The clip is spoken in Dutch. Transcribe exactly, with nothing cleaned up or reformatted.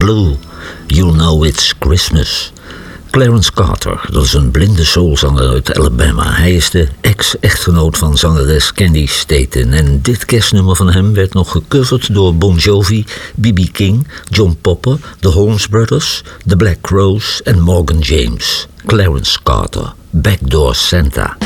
Blue, You'll Know It's Christmas. Clarence Carter, dat is een blinde soulzanger uit Alabama. Hij is de ex-echtgenoot van zangeres Candy Staten. En dit kerstnummer van hem werd nog gecoverd door Bon Jovi, B B King, John Popper, The Holmes Brothers, The Black Crowes en Morgan James. Clarence Carter, Backdoor Santa.